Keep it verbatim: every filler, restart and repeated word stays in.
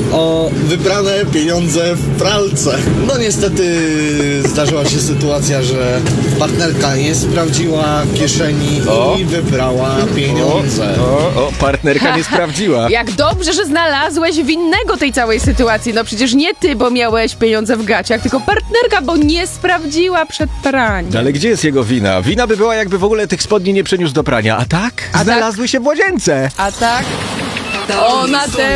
o wybrane pieniądze w pralce. No niestety zdarzyła się sytuacja, że partnerka nie sprawdziła kieszeni O. i wybrała pieniądze. O, o, partnerka nie sprawdziła. Jak dobrze, że znalazłeś winnego tej całej sytuacji. No przecież nie ty, bo miałeś pieniądze w gaciach, tylko partnerka, bo nie sprawdziła przed praniem. Ale gdzie jest jego wina? Wina by była, jakby w ogóle tych spodni nie przeniósł do prania. A tak? A Znalazły się w łazience. A tak? Ona te